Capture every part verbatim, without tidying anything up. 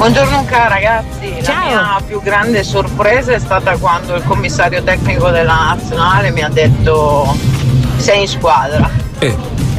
Buongiorno cara ragazzi, Ciao. la mia più grande sorpresa è stata quando il commissario tecnico della nazionale mi ha detto sei in squadra. Eh.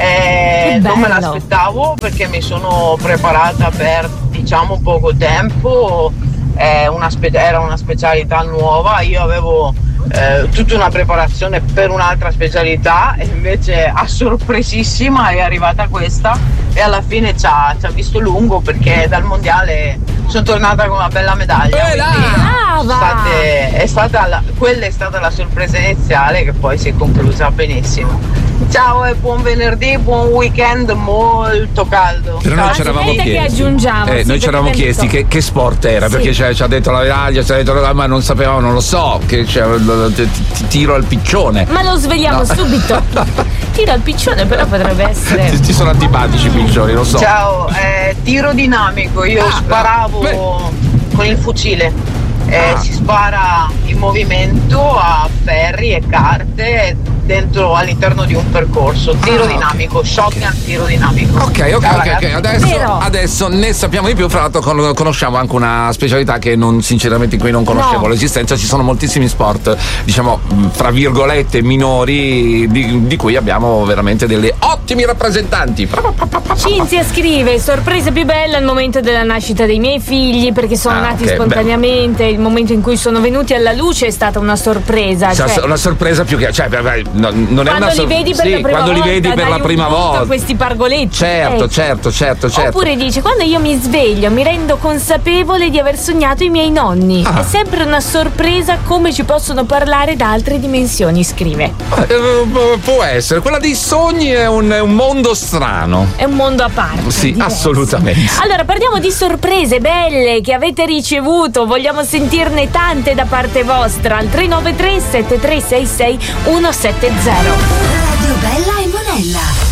Eh, Che non me bello. l'aspettavo perché mi sono preparata per diciamo poco tempo, eh, una spe- era una specialità nuova, io avevo eh, tutta una preparazione per un'altra specialità e invece a sorpresissima è arrivata questa e alla fine ci ha, ci ha visto lungo perché dal mondiale sono tornata con una bella medaglia. Eh là! quindi Brava! state- è stata la- quella è stata la sorpresa iniziale che poi si è conclusa benissimo. Ciao e buon venerdì, buon weekend molto caldo. Però Ciao noi a ci eravamo tutti. Aspetta che chiesti, aggiungiamo, eh, sì, noi ci perché eravamo abbiamo chiesti detto- che, che sport era, Sì. perché ci ha, ci ha detto la medaglia, ci ha detto la- ma non sapevamo, non lo so, che c'è il- ti- ti- tiro al piccione. Ma lo sveliamo No. subito. Tiro al piccione, però potrebbe essere. Ti, ti sono antipatici i piccioni, lo so. Ciao, eh, tiro dinamico, io Ah, sparavo beh. con il fucile. Eh, Ah. Si spara in movimento a ferri e carte dentro all'interno di un percorso. Tiro Ah, dinamico, shotgun tiro dinamico. Ok, ok, Ciao, ok, ok. ragazzi. Adesso, Vero. adesso ne sappiamo di più. Fra l'altro, con- conosciamo anche una specialità che non, sinceramente, in cui non conoscevo No. l'esistenza. Ci sono moltissimi sport, diciamo, mh, fra virgolette, minori, di, di cui abbiamo veramente delle ottimi rappresentanti. Cinzia scrive: sorpresa più bella il momento della nascita dei miei figli, perché sono Ah, nati ok, spontaneamente. Il momento in cui sono venuti alla luce è stata una sorpresa. Cioè, cioè, una sorpresa più che. Cioè, beh, beh, no, non è quando una li sor- vedi per sì, la prima quando volta, li vedi per dai la un prima punto a volta. questi pargoletti. Certo, Eh. certo, certo, certo. Oppure dice: quando io mi sveglio mi rendo consapevole di aver sognato i miei nonni. Ah. È sempre una sorpresa come ci possono parlare da altre dimensioni, scrive. Eh, può essere, quella dei sogni è un, è un mondo strano. È un mondo a parte. Sì, diverso. assolutamente. Allora, parliamo di sorprese belle che avete ricevuto. Vogliamo sentirne tante da parte vostra al tre nove tre sette tre sei sei uno sette zero. Radio Bella e Monella.